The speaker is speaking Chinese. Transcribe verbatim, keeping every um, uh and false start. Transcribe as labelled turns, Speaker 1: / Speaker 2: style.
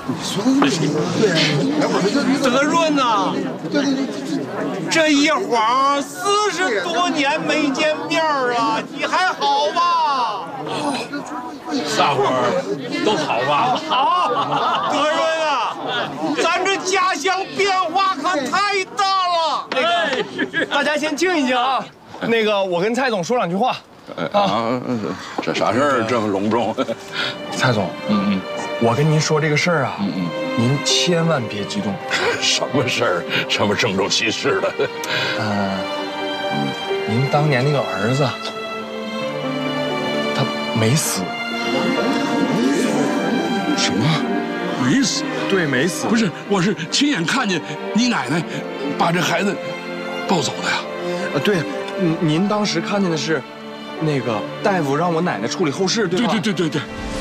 Speaker 1: 你说的对，对，
Speaker 2: 德润呐，
Speaker 1: 对对对，
Speaker 2: 这一晃四十多年没见面啊，你还好吧？
Speaker 3: 大伙儿都好吧？
Speaker 2: 好，德润啊，咱这家乡变化可太大了。那个，大家先静一静啊。那个，我跟蔡总说两句话。
Speaker 3: 啊，这啥事儿这么隆重？
Speaker 2: 蔡总，嗯嗯，我跟您说这个事儿啊，嗯嗯，您千万别激动。
Speaker 3: 什么事儿？这么郑重其事的？
Speaker 2: 呃，您当年那个儿子，他没死。
Speaker 3: 什么？没死？
Speaker 2: 对，没死。
Speaker 3: 不是，我是亲眼看见你奶奶把这孩子抱走的呀。
Speaker 2: 呃，对，您您当时看见的是，那个大夫让我奶奶处理后事，对吧？
Speaker 3: 对对对对对。